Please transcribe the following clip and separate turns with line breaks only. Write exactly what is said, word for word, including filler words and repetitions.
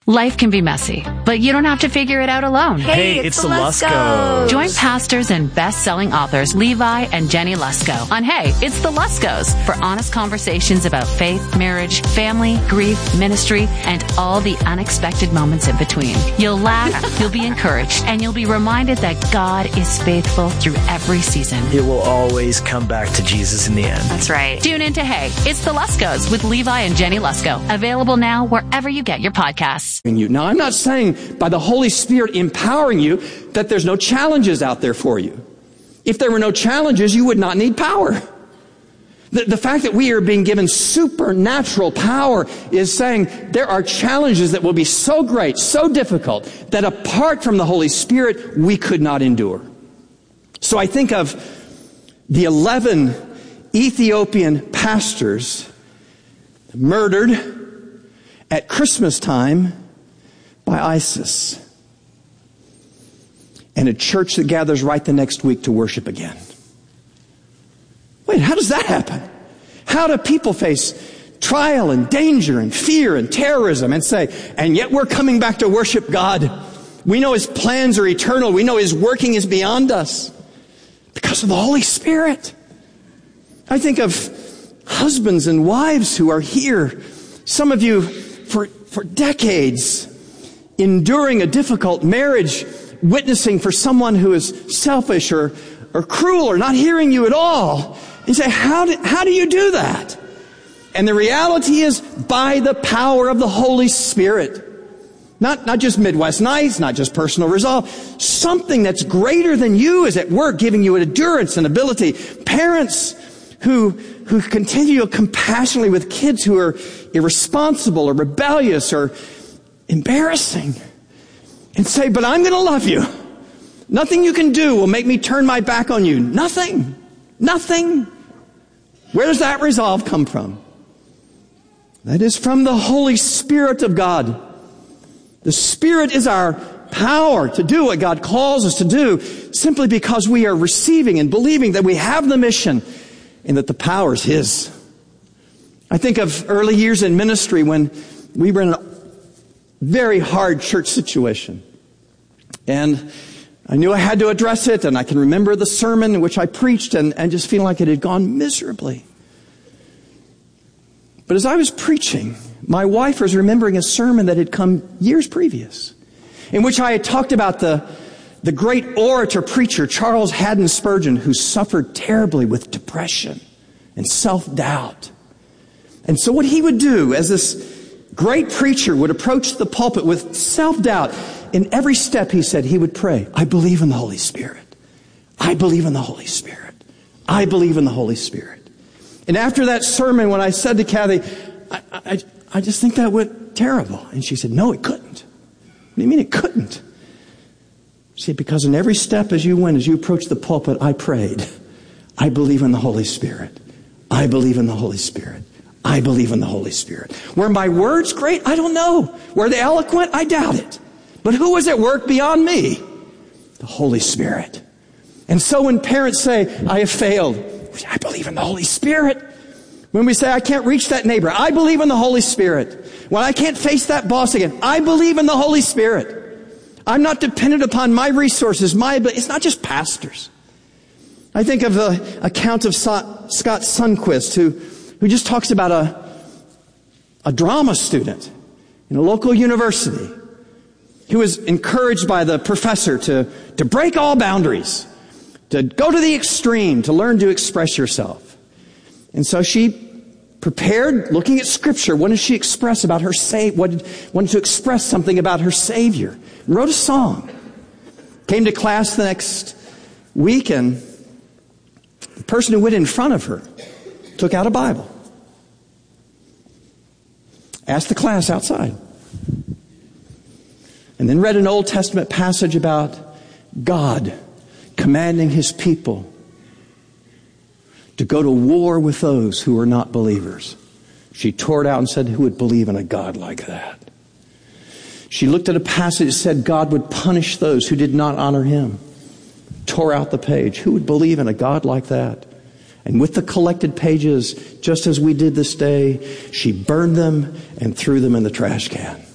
Life can be messy, but you don't have to figure it out alone.
Hey, it's, it's the Luskos.
Join pastors and best-selling authors Levi and Jenny Lusko on Hey, It's the Luskos for honest conversations about faith, marriage, family, grief, ministry, and all the unexpected moments in between. You'll laugh, you'll be encouraged, and you'll be reminded that God is faithful through every season.
It will always come back to Jesus in the end.
That's right. Tune in to Hey, It's the Luskos with Levi and Jenny Lusko. Available now wherever you get your podcasts.
You. Now, I'm not saying by the Holy Spirit empowering you that there's no challenges out there for you. If there were no challenges, you would not need power. The, the fact that we are being given supernatural power is saying there are challenges that will be so great, so difficult, that apart from the Holy Spirit, we could not endure. So I think of the eleven Ethiopian pastors murdered at Christmas time by ISIS, and a church that gathers right the next week to worship again. Wait, how does that happen? How do people face trial and danger and fear and terrorism and say, and yet we're coming back to worship God? We know His plans are eternal. We know His working is beyond us because of the Holy Spirit. I think of husbands and wives who are here. Some of you for, for decades enduring a difficult marriage, witnessing for someone who is selfish or, or cruel or not hearing you at all. You say, how do, how do you do that? And the reality is by the power of the Holy Spirit. Not, not just Midwest Nights, not just personal resolve. Something that's greater than you is at work, giving you endurance and ability. Parents who, who continue compassionately with kids who are irresponsible or rebellious or embarrassing, and say, but I'm going to love you. Nothing you can do will make me turn my back on you. Nothing. Nothing. Where does that resolve come from? That is from the Holy Spirit of God. The Spirit is our power to do what God calls us to do, simply because we are receiving and believing that we have the mission and that the power is His. I think of early years in ministry when we were in a very hard church situation. And I knew I had to address it, and I can remember the sermon in which I preached and, and just feeling like it had gone miserably. But as I was preaching, my wife was remembering a sermon that had come years previous, in which I had talked about the, the great orator preacher, Charles Haddon Spurgeon, who suffered terribly with depression and self-doubt. And so what he would do as this great preacher would approach the pulpit with self-doubt, in every step he said he would pray, I believe in the Holy Spirit. I believe in the Holy Spirit. I believe in the Holy Spirit. And after that sermon, when I said to Kathy, I, I, I just think that went terrible. And she said, no, it couldn't. What do you mean it couldn't? She said, because in every step as you went, as you approached the pulpit, I prayed, I believe in the Holy Spirit. I believe in the Holy Spirit. I believe in the Holy Spirit. Were my words great? I don't know. Were they eloquent? I doubt it. But who was at work beyond me? The Holy Spirit. And so when parents say, I have failed, I believe in the Holy Spirit. When we say, I can't reach that neighbor, I believe in the Holy Spirit. When I can't face that boss again, I believe in the Holy Spirit. I'm not dependent upon my resources, my ability. It's not just pastors. I think of the account of Scott Sundquist, who, who just talks about a, a drama student in a local university who was encouraged by the professor to, to break all boundaries, to go to the extreme, to learn to express yourself. And so she prepared, looking at Scripture, what did she express about her Savior? What did, wanted to express something about her Savior. And wrote a song. Came to class the next week, and the person who went in front of her took out a Bible. Asked the class outside. And then read an Old Testament passage about God commanding His people to go to war with those who are not believers. She tore it out and said, who would believe in a God like that? She looked at a passage that said God would punish those who did not honor Him. Tore out the page. Who would believe in a God like that? And with the collected pages, just as we did this day, she burned them and threw them in the trash can.